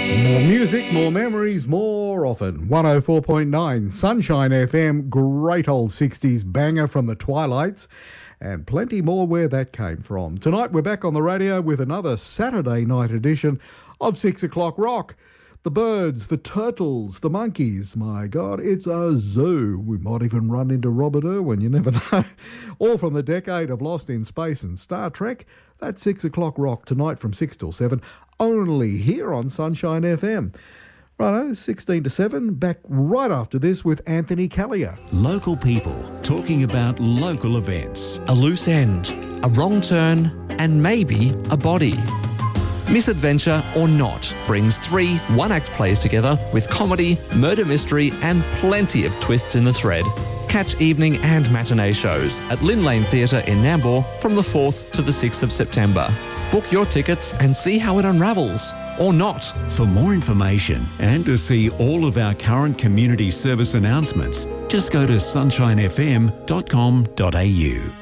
More music, more memories, more often. 104.9 Sunshine FM, great old 60s banger from the Twilights, and plenty more where that came from. Tonight we're back on the radio with another Saturday night edition of 6 o'clock rock. The birds, the turtles, the monkeys. My God, it's a zoo. We might even run into Robert Irwin, you never know. All from the decade of Lost in Space and Star Trek. That's 6 o'clock rock tonight from 6 till 7, only here on Sunshine FM. Righto, 16 to 7, back right after this with Anthony Callier. Local people talking about local events. A loose end, a wrong turn, and maybe a body. Misadventure or Not brings 3 one-act plays together with comedy, murder mystery, and plenty of twists in the thread. Catch evening and matinee shows at Lynn Lane Theatre in Nambour from the 4th to the 6th of September. Book your tickets and see how it unravels. Or not. For more information and to see all of our current community service announcements, just go to sunshinefm.com.au.